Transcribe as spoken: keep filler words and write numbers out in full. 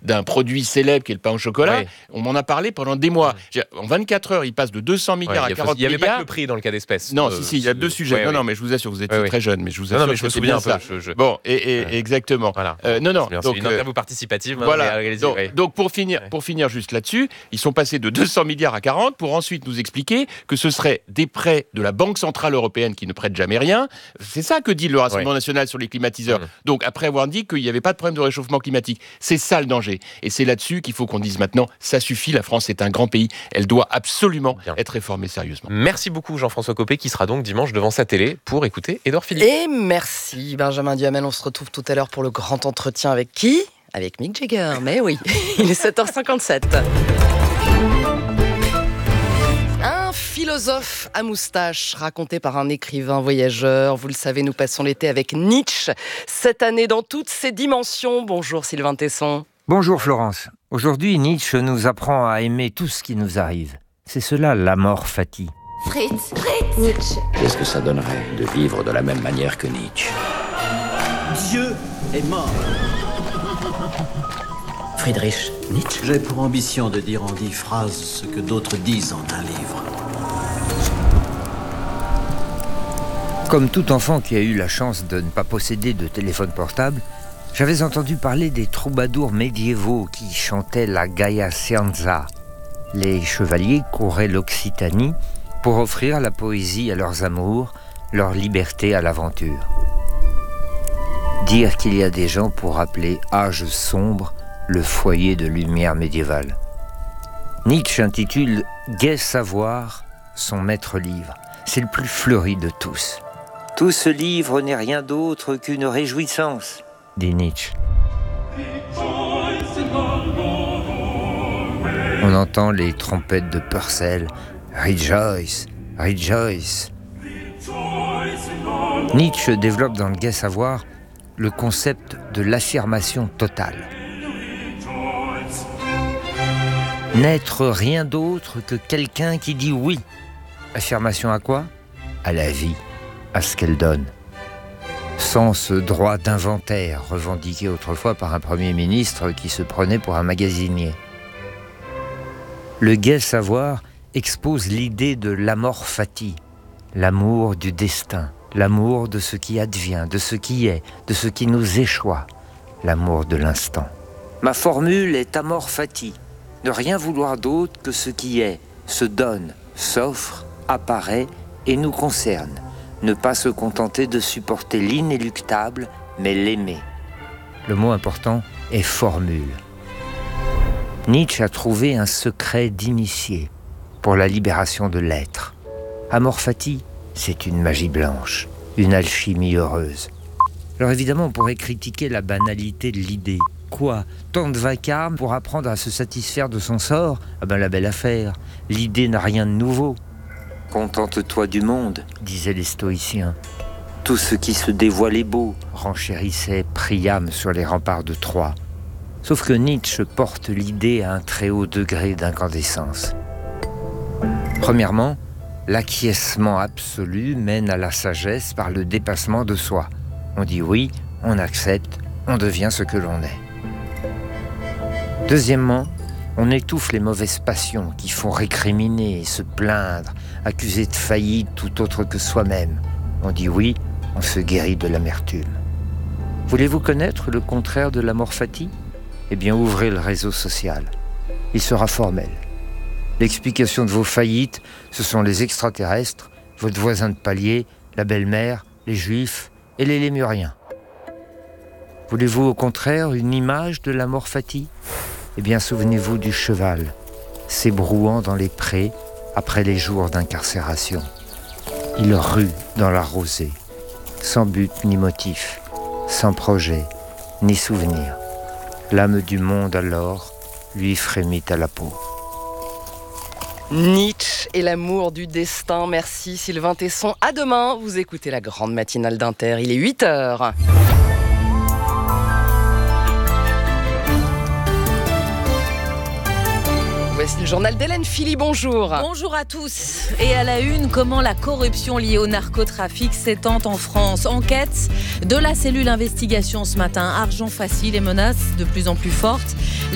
d'un produit célèbre qui est le pain au chocolat. Oui. On m'en a parlé pendant des mois. Mmh. En vingt-quatre heures, il passe de deux cents milliards ouais, à quarante milliards. Il n'y avait pas que le prix dans le cas d'espèce. Non, euh, si, si, il y a deux sujets. ouais, non, ouais. non, mais je vous assure, vous êtes ouais, très ouais. jeune, mais je vous assure. Non, non mais je me souviens un peu. Je, je... Bon, et, et ouais. exactement. Voilà. Euh, non, non. Bien, donc, c'est une interview participative. Voilà. Mais donc, ouais. donc pour finir, ouais. pour finir juste là-dessus, ils sont passés de deux cents milliards à quarante pour ensuite nous expliquer que ce serait des prêts de la Banque Centrale Européenne qui ne prête jamais rien. C'est ça que dit le Rassemblement ouais. national sur les climatiseurs. Mmh. Donc après avoir dit qu'il n'y avait pas de problème de réchauffement climatique, c'est ça le danger. Et c'est là-dessus qu'il faut qu'on dise maintenant, ça suffit, la France est un grand pays, elle doit absolument Bien. être réformée sérieusement. Merci beaucoup Jean-François Copé qui sera donc dimanche devant sa télé pour écouter Édouard Philippe. Et merci Benjamin Duhamel, on se retrouve tout à l'heure pour le grand entretien avec qui ? Avec Mick Jagger, mais oui, il est sept heures cinquante-sept. Un philosophe à moustache, raconté par un écrivain voyageur. Vous le savez, nous passons l'été avec Nietzsche. Cette année, dans toutes ses dimensions. Bonjour Sylvain Tesson. Bonjour Florence. Aujourd'hui, Nietzsche nous apprend à aimer tout ce qui nous arrive. C'est cela l'amor fati. Fritz, Fritz, Nietzsche. Qu'est-ce que ça donnerait de vivre de la même manière que Nietzsche ? Dieu est mort. Friedrich Nietzsche. J'ai pour ambition de dire en dix phrases ce que d'autres disent en un livre. Comme tout enfant qui a eu la chance de ne pas posséder de téléphone portable, j'avais entendu parler des troubadours médiévaux qui chantaient la Gaia Scienza. Les chevaliers couraient l'Occitanie pour offrir la poésie à leurs amours, leur liberté à l'aventure. Dire qu'il y a des gens pour appeler âge sombre le foyer de lumière médiévale. Nietzsche intitule « Gai savoir » son maître livre. C'est le plus fleuri de tous. « Tout ce livre n'est rien d'autre qu'une réjouissance », dit Nietzsche. On entend les trompettes de Purcell. « Rejoice, rejoice ». Nietzsche développe dans le Gai savoir le concept de l'affirmation totale. N'être rien d'autre que quelqu'un qui dit oui. Affirmation à quoi ? À la vie, à ce qu'elle donne. Sans ce droit d'inventaire revendiqué autrefois par un Premier ministre qui se prenait pour un magasinier. Le Gai savoir expose l'idée de l'amor fati, l'amour du destin, l'amour de ce qui advient, de ce qui est, de ce qui nous échoit, l'amour de l'instant. Ma formule est amor fati. Ne rien vouloir d'autre que ce qui est, se donne, s'offre, apparaît et nous concerne. Ne pas se contenter de supporter l'inéluctable, mais l'aimer. Le mot important est formule. Nietzsche a trouvé un secret d'initié pour la libération de l'être. Amor fati, c'est une magie blanche, une alchimie heureuse. Alors évidemment, on pourrait critiquer la banalité de l'idée. Quoi ? Tant de vacarme pour apprendre à se satisfaire de son sort ? Ah ben la belle affaire. L'idée n'a rien de nouveau. Contente-toi du monde, disaient les stoïciens. Tout ce qui se dévoile est beau, renchérissait Priam sur les remparts de Troie. Sauf que Nietzsche porte l'idée à un très haut degré d'incandescence. Premièrement, l'acquiescement absolu mène à la sagesse par le dépassement de soi. On dit oui, on accepte, on devient ce que l'on est. Deuxièmement, on étouffe les mauvaises passions qui font récriminer, se plaindre, accuser de faillite tout autre que soi-même. On dit oui, on se guérit de l'amertume. Voulez-vous connaître le contraire de l'amor fati ? Eh bien, ouvrez le réseau social. Il sera formel. L'explication de vos faillites, ce sont les extraterrestres, votre voisin de palier, la belle-mère, les juifs et les lémuriens. Voulez-vous au contraire une image de l'amor fati ? Eh bien, souvenez-vous du cheval, s'ébrouant dans les prés après les jours d'incarcération. Il rue dans la rosée, sans but ni motif, sans projet ni souvenir. L'âme du monde alors lui frémit à la peau. Nietzsche et l'amour du destin. Merci Sylvain Tesson. À demain, vous écoutez la grande matinale d'Inter. Il est huit heures. Voici le journal d'Hélène Philly, bonjour. Bonjour à tous. Et à la une, comment la corruption liée au narcotrafic s'étend en France. Enquête de la cellule investigation ce matin. Argent facile et menaces de plus en plus fortes.